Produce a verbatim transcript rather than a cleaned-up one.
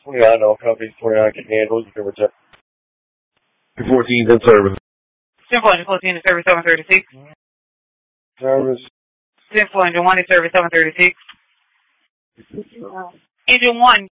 twenty-nine, all companies, twenty-nine can handle. You can return. fourteen's in service. Simple Engine fourteen is service seven thirty-six. Service. Simple Engine one is service seven thirty-six. Engine one